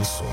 Шансон.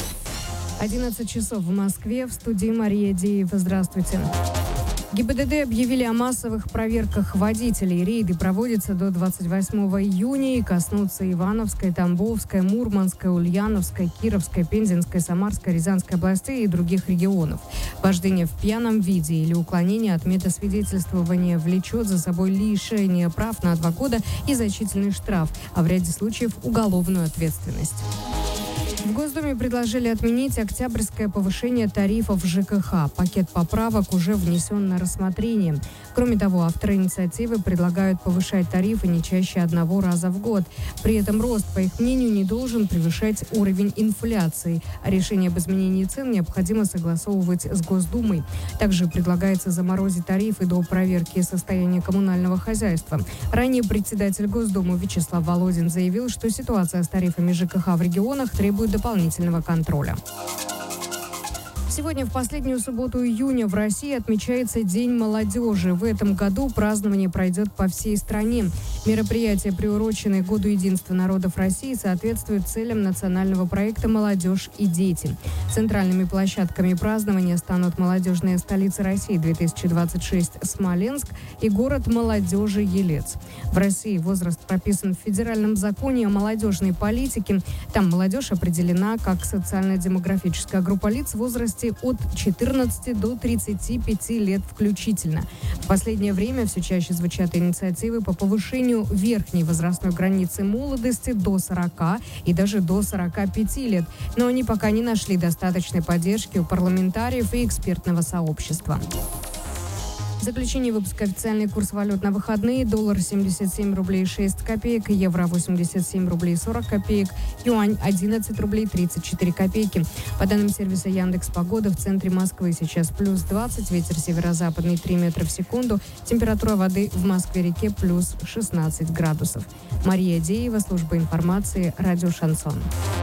11 часов в Москве. В студии Мария Деева. Здравствуйте. ГИБДД объявили о массовых проверках водителей. Рейды проводятся до 28 июня и коснутся Ивановской, Тамбовской, Мурманской, Ульяновской, Кировской, Пензенской, Самарской, Рязанской областей и других регионов. Вождение в пьяном виде или уклонение от медосвидетельствования влечет за собой лишение прав на 2 года и значительный штраф, а в ряде случаев уголовную ответственность. В Госдуме предложили отменить октябрьское повышение тарифов ЖКХ. Пакет поправок уже внесен на рассмотрение. Кроме того, авторы инициативы предлагают повышать тарифы не чаще 1 раза в год. При этом рост, по их мнению, не должен превышать уровень инфляции. А решение об изменении цен необходимо согласовывать с Госдумой. Также предлагается заморозить тарифы до проверки состояния коммунального хозяйства. Ранее председатель Госдумы Вячеслав Володин заявил, что ситуация с тарифами ЖКХ в регионах требует дополнительного контроля. Сегодня, в последнюю субботу июня, в России отмечается День молодежи. В этом году празднование пройдет по всей стране. Мероприятие, приуроченное Году единства народов России, соответствует целям национального проекта «Молодежь и дети». Центральными площадками празднования станут молодежные столицы России-2026 Смоленск и город молодежи Елец. В России возраст прописан в федеральном законе о молодежной политике. Там молодежь определена как социально-демографическая группа лиц в возрасте от 14 до 35 лет включительно. В последнее время все чаще звучат инициативы по повышению верхней возрастной границы молодости до 40 и даже до 45 лет. Но они пока не нашли достаточной поддержки у парламентариев и экспертного сообщества. В заключении выпуска официальный курс валют на выходные. Доллар 77 рублей 6 копеек, евро 87 рублей 40 копеек, юань 11 рублей 34 копейки. По данным сервиса Яндекс.Погода, в центре Москвы сейчас плюс 20, ветер северо-западный 3 метра в секунду, температура воды в Москве-реке плюс 16 градусов. Мария Деева, служба информации, радио «Шансон».